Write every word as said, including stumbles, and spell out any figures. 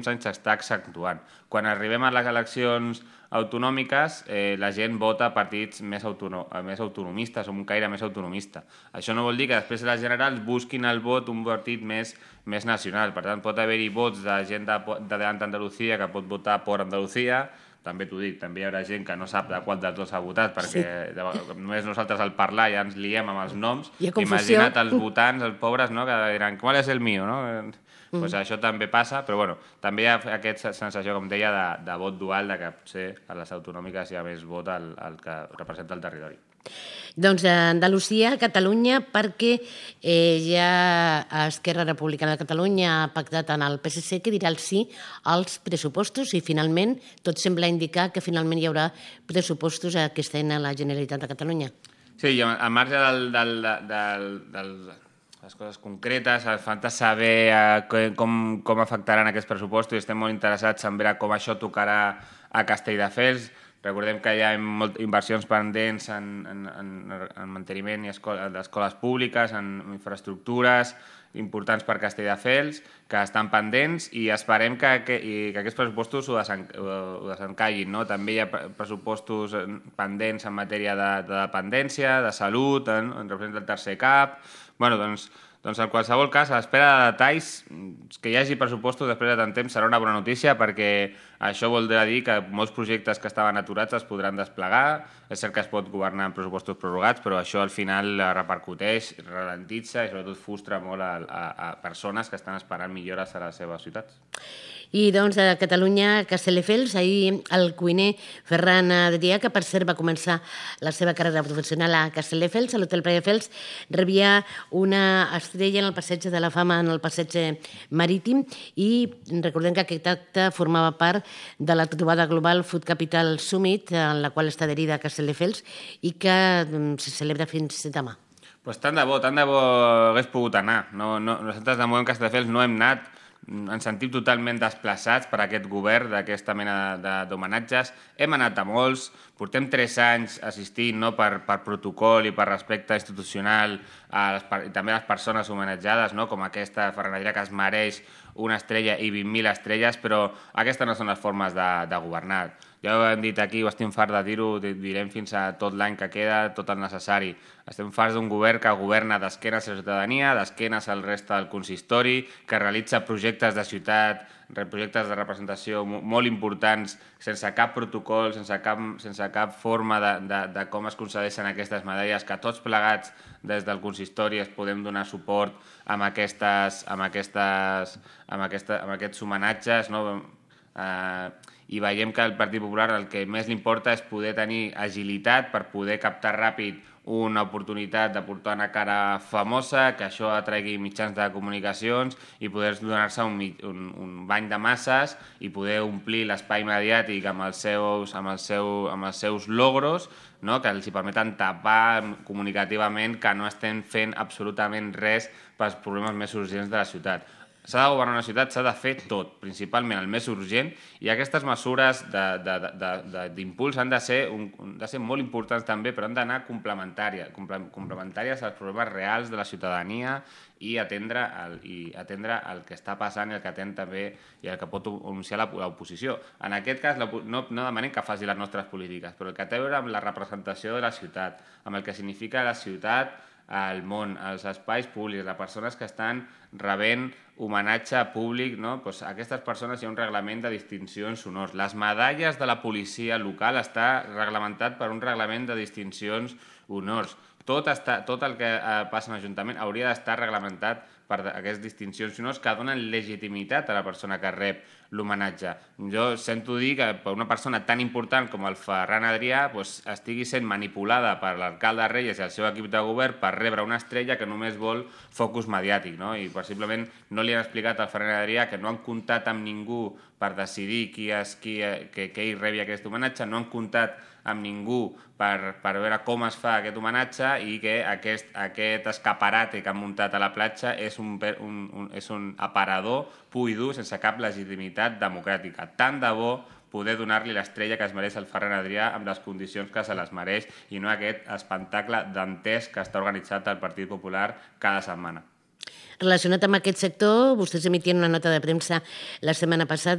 anys s'està accentuant. Quan arribem a les eleccions autonòmiques, eh, la gent vota a partits més, autono més autonomistes o un caire més autonomista. Això no vol dir que després de les generals busquin el vot un partit més, més nacional. Per tant, pot haver-hi vots de gent de, de d'Andalusia que pot votar per Andalusia. També t'ho dic, també hi haurà gent que no sap de qual dels dos ha votat, perquè sí. Només nosaltres al parlar ja ens liem amb els noms. Imagina't els votants, els pobres, no?, que diran, qual és el mío, no? Mm. Pues això també passa, però bueno, també hi ha aquesta sensació, com deia, de, de vot dual, de que potser a les autonòmiques hi ha més vot al, al que representa el territori. Doncs Andalusia, Catalunya, perquè eh, ja Esquerra Republicana de Catalunya ha pactat amb el P S C que dirà el sí als pressupostos i finalment tot sembla indicar que finalment hi haurà pressupostos aquest any a la Generalitat de Catalunya. Sí, al marge del, del, del, del, les coses concretes, falta saber eh, com, com afectaran aquests pressupostos i estem molt interessats en veure com això tocarà a Castelldefels. Recordem que hi ha molt inversions pendents en, en, en, en manteniment d'escoles públiques, en infraestructures importants per Castelldefels, que estan pendents i esperem que, que, i que aquests pressupostos ho, desen, ho desencallin. No? També hi ha pressupostos pendents en matèria de, de dependència, de salut, en, en representa el tercer cap. Bueno, doncs, doncs en qualsevol cas, a l'espera de detalls, que hi hagi pressupostos després de tant temps serà una bona notícia perquè això voldrà dir que molts projectes que estaven aturats es podran desplegar. És cert que es pot governar amb pressupostos prorrogats, però això al final repercuteix, ralentitza i sobretot frustra molt a, a, a persones que estan esperant millores a les seves ciutats. I doncs a Catalunya, Castelldefels, ahir el cuiner Ferran Adrià, que per cert va començar la seva carrera professional a Castelldefels, a l'Hotel Playafels, rebia una estrella en el Passeig de la Fama, en el Passeig Marítim, i recordem que aquest acte formava part de la trobada global Food Capital Summit, en la qual està adherida a Castelldefels i que se celebra fins demà. Pues tant de bo, tant de bo hagués pogut anar. No, no, nosaltres de moment Castelldefels no hem anat, ens sentim totalment desplaçats per aquest govern d'aquesta mena d'homenatges. Hem anat a molts, portem tres anys assistint, no, per, per protocol i per respecte institucional a les, i també a les persones homenatjades, no, com aquesta Ferran Adrià, que es mereix una estrella i vint mil estrelles, però aquestes no són les formes de, de governar. Ja ho hem dit aquí, ho estem farts de dir-ho, direm fins a tot l'any que queda, tot el necessari. Estem farts d'un govern que governa d'esquenes a la ciutadania, d'esquenes al reste del consistori, que realitza projectes de ciutat, projectes de representació molt importants, sense cap protocol, sense cap, sense cap forma de, de, de com es concedeixen aquestes medalles, que tots plegats des del consistori es podem donar suport amb, aquestes, amb, aquestes, amb, aquesta, amb aquests homenatges, no? Eh, i veiem que al Partit Popular el que més li importa és poder tenir agilitat per poder captar ràpid una oportunitat de portar una cara famosa, que això atraigui mitjans de comunicacions i poder donar-se un, un, un bany de masses i poder omplir l'espai mediàtic amb els seus, amb el seu, amb els seus logros, no? Que els hi permeten tapar comunicativament que no estem fent absolutament res pels problemes més urgents de la ciutat. S'ha de governar una ciutat, s'ha de fer tot, principalment el més urgent, i aquestes mesures d'impuls han de ser, un, de ser molt importants també, però han d'anar complementàries, complementàries als problemes reals de la ciutadania i atendre el, i atendre el que està passant i el que atén també i el que pot anunciar l'oposició. En aquest cas, no, no demanem que faci les nostres polítiques, però el que té a veure amb la representació de la ciutat, amb el que significa la ciutat al món, als espais públics, les persones que estan rebent homenatge públic, no? Pues aquestes persones hi ha un reglament de distincions honors. Les medalles de la policia local està reglamentat per un reglament de distincions honors. Tot, està, tot el que eh, passa en l'Ajuntament hauria d'estar reglamentat per aquestes distincions honors que donen legitimitat a la persona que rep l'homenatge. Jo sento dir que per una persona tan important com el Ferran Adrià pues, estigui sent manipulada per l'alcalde Reyes i el seu equip de govern per rebre una estrella que només vol focus mediàtic, no? I possiblement no li han explicat al Ferran Adrià que no han comptat amb ningú per decidir qui és, qui, que, que ell rebi aquest homenatge, no han comptat amb ningú per, per veure com es fa aquest homenatge i que aquest, aquest escaparate que han muntat a la platja és un, un, un, és un aparador pur i dur sense cap legitimitat democràtica. Tant de bo poder donar-li l'estrella que es mereix el Ferran Adrià amb les condicions que se les mereix i no aquest espectacle dantesc que està organitzat al Partit Popular cada setmana. Relacionat amb aquest sector, vostès emitien una nota de premsa la setmana passada